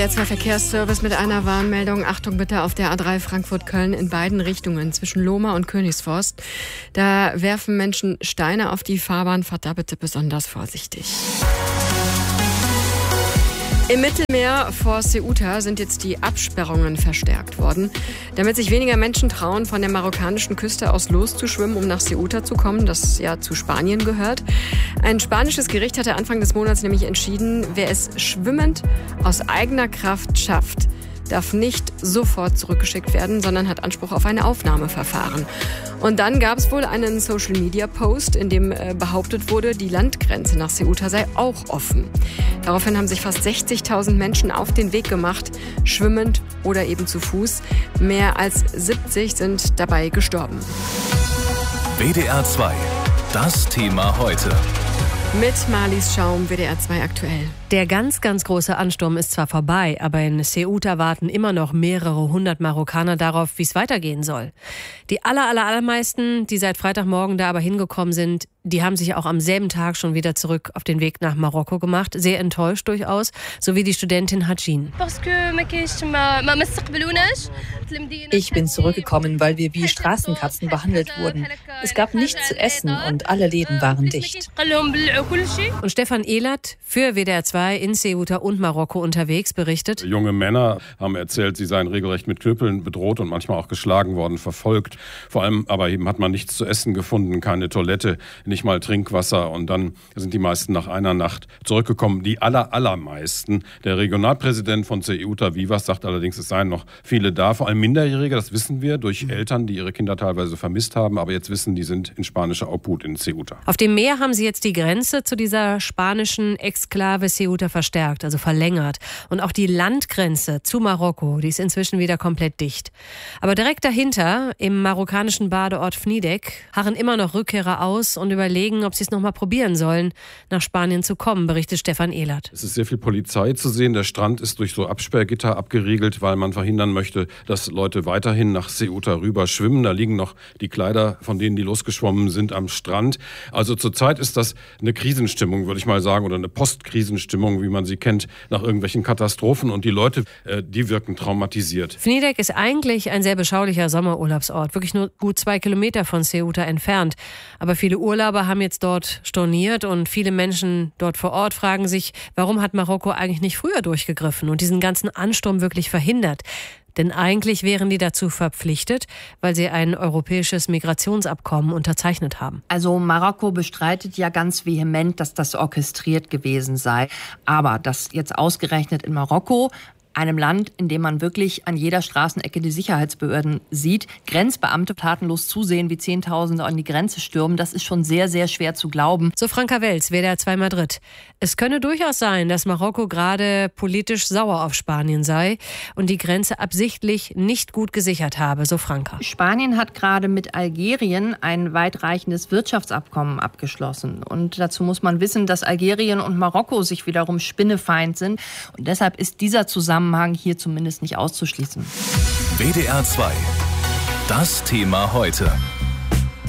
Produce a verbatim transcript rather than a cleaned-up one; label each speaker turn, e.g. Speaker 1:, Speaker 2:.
Speaker 1: Der zwei Verkehrsservice mit einer Warnmeldung. Achtung bitte auf der A drei Frankfurt-Köln in beiden Richtungen zwischen Lohmar und Königsforst. Da werfen Menschen Steine auf die Fahrbahn. Fahrt da bitte besonders vorsichtig. Im Mittelmeer vor Ceuta sind jetzt die Absperrungen verstärkt worden, damit sich weniger Menschen trauen, von der marokkanischen Küste aus loszuschwimmen, um nach Ceuta zu kommen, das ja zu Spanien gehört. Ein spanisches Gericht hatte Anfang des Monats nämlich entschieden, wer es schwimmend aus eigener Kraft schafft, darf nicht sofort zurückgeschickt werden, sondern hat Anspruch auf ein Aufnahmeverfahren. Und dann gab es wohl einen Social-Media-Post, in dem äh, behauptet wurde, die Landgrenze nach Ceuta sei auch offen. Daraufhin haben sich fast sechzigtausend Menschen auf den Weg gemacht, schwimmend oder eben zu Fuß. Mehr als siebzig sind dabei gestorben.
Speaker 2: W D R zwei, das Thema heute.
Speaker 1: Mit Marlies Schaum, W D R zwei aktuell.
Speaker 3: Der ganz, ganz große Ansturm ist zwar vorbei, aber in Ceuta warten immer noch mehrere hundert Marokkaner darauf, wie es weitergehen soll. Die aller, aller, allermeisten, die seit Freitagmorgen da aber hingekommen sind, die haben sich auch am selben Tag schon wieder zurück auf den Weg nach Marokko gemacht. Sehr enttäuscht durchaus, so wie die Studentin Hajin.
Speaker 4: Ich bin zurückgekommen, weil wir wie Straßenkatzen behandelt wurden. Es gab nichts zu essen und alle Läden waren dicht.
Speaker 3: Und Stefan Ehlert, für W D R zwei in Ceuta und Marokko unterwegs, berichtet:
Speaker 5: Junge Männer haben erzählt, sie seien regelrecht mit Knüppeln bedroht und manchmal auch geschlagen worden, verfolgt. Vor allem aber eben hat man nichts zu essen gefunden, keine Toilette, nicht mal Trinkwasser. Und dann sind die meisten nach einer Nacht zurückgekommen. Die aller, allermeisten. Der Regionalpräsident von Ceuta, Vivas, sagt allerdings, es seien noch viele da, vor allem Minderjährige, das wissen wir, durch Eltern, die ihre Kinder teilweise vermisst haben. Aber jetzt wissen, die sind in spanischer Obhut in Ceuta.
Speaker 3: Auf dem Meer haben sie jetzt die Grenze zu dieser spanischen Exklave Ceuta verstärkt, also verlängert. Und auch die Landgrenze zu Marokko, die ist inzwischen wieder komplett dicht. Aber direkt dahinter, im marokkanischen Badeort Fnidek, harren immer noch Rückkehrer aus und überlegen, ob sie es noch mal probieren sollen, nach Spanien zu kommen, berichtet Stefan Ehlert.
Speaker 5: Es ist sehr viel Polizei zu sehen. Der Strand ist durch so Absperrgitter abgeriegelt, weil man verhindern möchte, dass Leute weiterhin nach Ceuta rüber schwimmen. Da liegen noch die Kleider, von denen die losgeschwommen sind, am Strand. Also zurzeit ist das eine Krisenstimmung, würde ich mal sagen, oder eine Postkrisenstimmung, wie man sie kennt, nach irgendwelchen Katastrophen. Und die Leute, äh, die wirken traumatisiert.
Speaker 3: Fnidek ist eigentlich ein sehr beschaulicher Sommerurlaubsort, wirklich nur gut zwei Kilometer von Ceuta entfernt. Aber viele Urlauber haben jetzt dort storniert und viele Menschen dort vor Ort fragen sich, warum hat Marokko eigentlich nicht früher durchgegriffen und diesen ganzen Ansturm wirklich verhindert? Denn eigentlich wären die dazu verpflichtet, weil sie ein europäisches Migrationsabkommen unterzeichnet haben.
Speaker 6: Also Marokko bestreitet ja ganz vehement, dass das orchestriert gewesen sei. Aber dass jetzt ausgerechnet in Marokko, einem Land, in dem man wirklich an jeder Straßenecke die Sicherheitsbehörden sieht, Grenzbeamte tatenlos zusehen, wie Zehntausende an die Grenze stürmen, das ist schon sehr, sehr schwer zu glauben.
Speaker 3: So Franka Welz, W D R zwei Madrid. Es könne durchaus sein, dass Marokko gerade politisch sauer auf Spanien sei und die Grenze absichtlich nicht gut gesichert habe, so Franka.
Speaker 6: Spanien hat gerade mit Algerien ein weitreichendes Wirtschaftsabkommen abgeschlossen. Und dazu muss man wissen, dass Algerien und Marokko sich wiederum spinnefeind sind. Und deshalb ist dieser Zusammenhang hier zumindest nicht auszuschließen.
Speaker 2: W D R zwei, das Thema heute.